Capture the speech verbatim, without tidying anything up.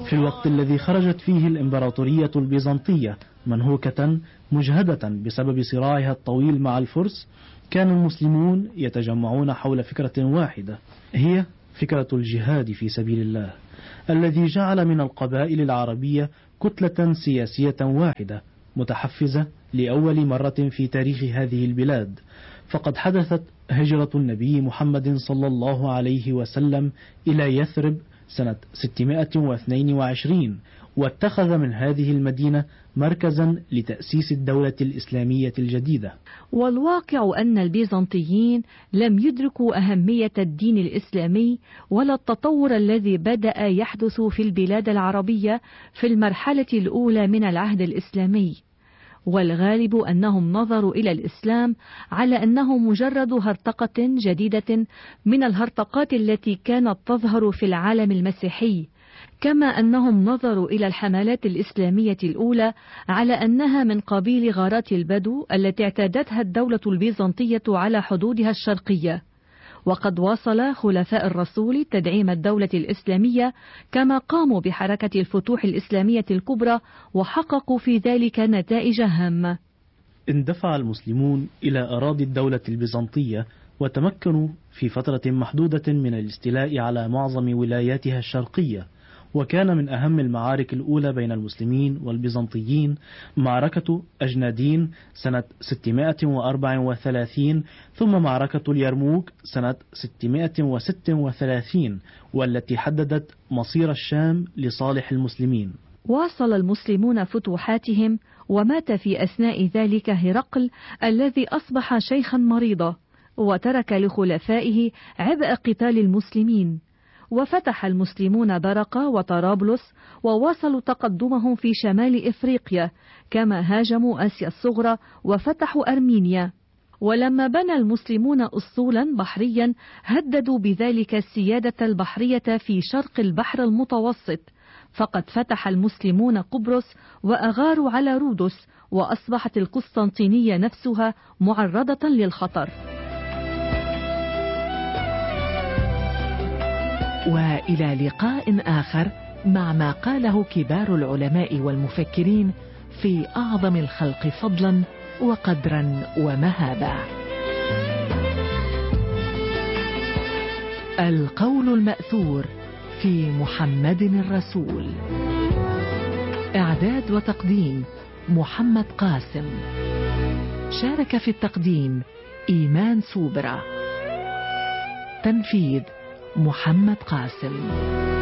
في الوقت الذي خرجت فيه الإمبراطورية البيزنطية منهوكة مجهدة بسبب صراعها الطويل مع الفرس، كان المسلمون يتجمعون حول فكرة واحدة، هي فكرة الجهاد في سبيل الله، الذي جعل من القبائل العربية كتلة سياسية واحدة متحفزة لأول مرة في تاريخ هذه البلاد. فقد حدثت هجرة النبي محمد صلى الله عليه وسلم إلى يثرب سنة ستمائة واثنين وعشرين، واتخذ من هذه المدينة مركزا لتأسيس الدولة الإسلامية الجديدة. والواقع أن البيزنطيين لم يدركوا أهمية الدين الإسلامي ولا التطور الذي بدأ يحدث في البلاد العربية في المرحلة الأولى من العهد الإسلامي، والغالب أنهم نظروا إلى الإسلام على أنه مجرد هرطقة جديدة من الهرطقات التي كانت تظهر في العالم المسيحي، كما أنهم نظروا إلى الحملات الإسلامية الأولى على أنها من قبيل غارات البدو التي اعتادتها الدولة البيزنطية على حدودها الشرقية. وقد واصل خلفاء الرسول تدعيم الدولة الإسلامية، كما قاموا بحركة الفتوح الإسلامية الكبرى وحققوا في ذلك نتائج هامة. اندفع المسلمون إلى أراضي الدولة البيزنطية وتمكنوا في فترة محدودة من الاستيلاء على معظم ولاياتها الشرقية، وكان من أهم المعارك الأولى بين المسلمين والبيزنطيين معركة أجنادين سنة ستمائة وأربعة وثلاثين، ثم معركة اليرموك سنة ستمائة وستة وثلاثين، والتي حددت مصير الشام لصالح المسلمين. واصل المسلمون فتوحاتهم، ومات في أثناء ذلك هرقل الذي أصبح شيخا مريضا، وترك لخلفائه عبء قتال المسلمين. وفتح المسلمون درقة وطرابلس، وواصلوا تقدمهم في شمال إفريقيا، كما هاجموا آسيا الصغرى وفتحوا أرمينيا. ولما بنى المسلمون أسطولا بحريا هددوا بذلك السيادة البحرية في شرق البحر المتوسط، فقد فتح المسلمون قبرص وأغاروا على رودس، وأصبحت القسطنطينية نفسها معرضة للخطر. وإلى لقاء آخر مع ما قاله كبار العلماء والمفكرين في أعظم الخلق فضلا وقدرا ومهابة. القول المأثور في محمد الرسول. إعداد وتقديم محمد قاسم. شارك في التقديم إيمان سوبرا. تنفيذ محمد قاسم.